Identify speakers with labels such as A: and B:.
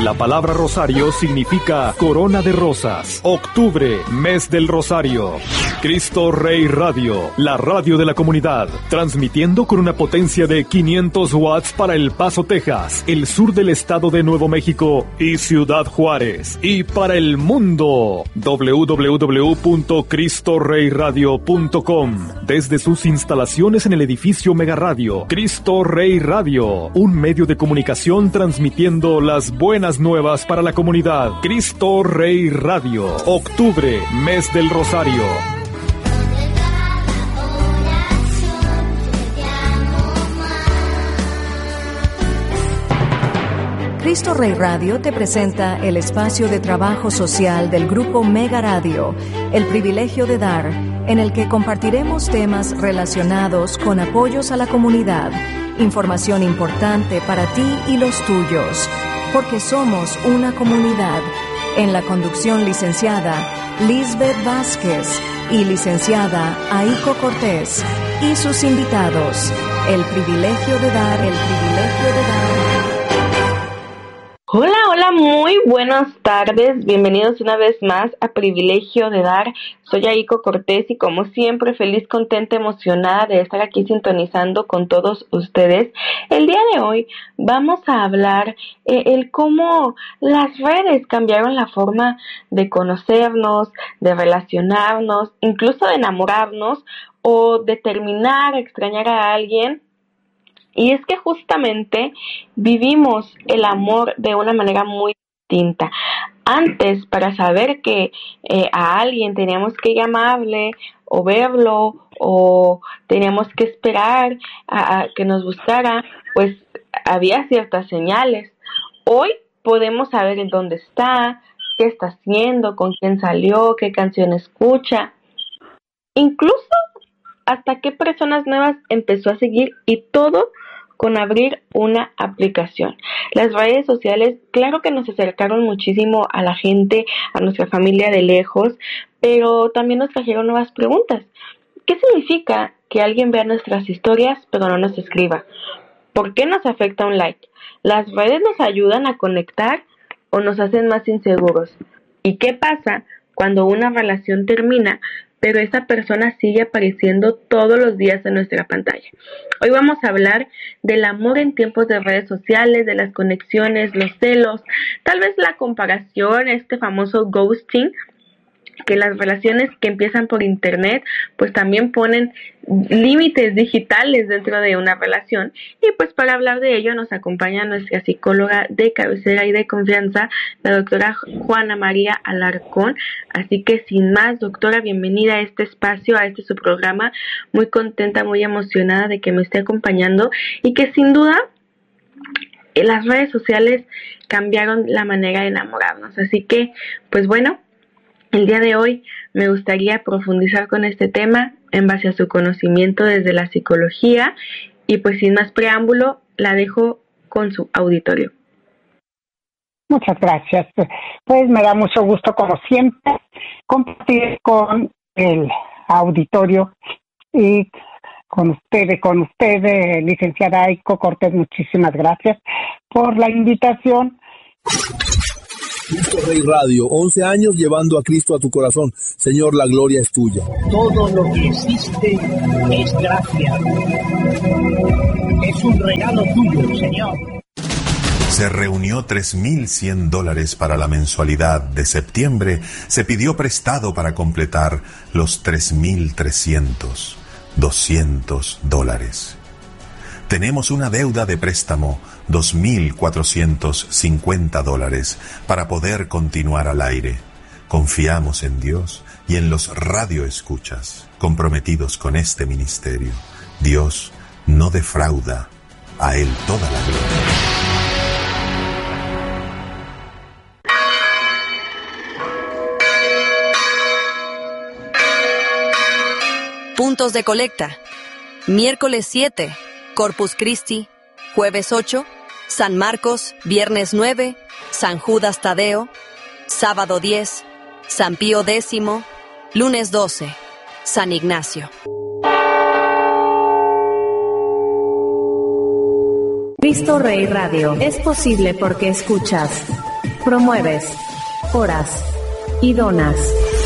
A: La palabra rosario significa corona de rosas. Octubre, mes del rosario. Cristo Rey Radio, la radio de la comunidad, transmitiendo con una potencia de 500 watts para El Paso, Texas, el sur del estado de Nuevo México y Ciudad Juárez. Y para el mundo, www.cristorreyradio.com, desde sus instalaciones en el edificio Mega Radio. Cristo Rey Radio, un medio de comunicación transmitiendo las buenas nuevas para la comunidad. Cristo Rey Radio, octubre, mes del rosario.
B: Cristo Rey Radio te presenta el espacio de trabajo social del Grupo Mega Radio, El Privilegio de Dar, en el que compartiremos temas relacionados con apoyos a la comunidad, información importante para ti y los tuyos, porque somos una comunidad. En la conducción, licenciada Lisbeth Vázquez y licenciada Aiko Cortés, y sus invitados. El Privilegio de Dar, el Privilegio de Dar.
C: Hola, muy buenas tardes, bienvenidos una vez más a Privilegio de Dar. Soy Aiko Cortés y como siempre feliz, contenta, emocionada de estar aquí sintonizando con todos ustedes. El día de hoy vamos a hablar el cómo las redes cambiaron la forma de conocernos, de relacionarnos, incluso de enamorarnos o de terminar, extrañar a alguien. Y es que justamente vivimos el amor de una manera muy distinta. Antes, para saber que a alguien teníamos que llamarle o verlo o teníamos que esperar a que nos buscara, pues había ciertas señales. Hoy podemos saber en dónde está, qué está haciendo, con quién salió, qué canción escucha. Incluso hasta qué personas nuevas empezó a seguir, y todo con abrir una aplicación. Las redes sociales, claro que nos acercaron muchísimo a la gente, a nuestra familia de lejos, pero también nos trajeron nuevas preguntas. ¿Qué significa que alguien vea nuestras historias pero no nos escriba? ¿Por qué nos afecta un like? ¿Las redes nos ayudan a conectar o nos hacen más inseguros? ¿Y qué pasa cuando una relación termina, pero esa persona sigue apareciendo todos los días en nuestra pantalla? Hoy vamos a hablar del amor en tiempos de redes sociales, de las conexiones, los celos, tal vez la comparación, este famoso ghosting, que las relaciones que empiezan por internet pues también ponen límites digitales dentro de una relación. Y pues para hablar de ello nos acompaña nuestra psicóloga de cabecera y de confianza, la doctora Juana María Alarcón. Así que sin más, doctora, bienvenida a este espacio, a este su programa. Muy contenta, muy emocionada de que me esté acompañando y que sin duda las redes sociales cambiaron la manera de enamorarnos. Así que pues bueno, el día de hoy me gustaría profundizar con este tema en base a su conocimiento desde la psicología, y pues sin más preámbulo la dejo con su auditorio.
D: Muchas gracias. Pues me da mucho gusto, como siempre, compartir con el auditorio y con usted, licenciada Aiko Cortés. Muchísimas gracias por la invitación.
E: Cristo Rey Radio, 11 años llevando a Cristo a tu corazón. Señor, la gloria es tuya.
F: Todo lo que existe es gracia. Es un regalo tuyo, Señor.
G: Se reunió $3,100 para la mensualidad de septiembre. Se pidió prestado para completar los 3,300, $200. Tenemos una deuda de préstamo, $2,450, para poder continuar al aire. Confiamos en Dios y en los radioescuchas comprometidos con este ministerio. Dios no defrauda, a Él toda la gloria.
B: Puntos de colecta. Miércoles 7, Corpus Christi. Jueves 8, San Marcos. Viernes 9, San Judas Tadeo. Sábado 10, San Pío X. Lunes 12, San Ignacio. Cristo Rey Radio. Es posible porque escuchas. Promueves, oras y donas.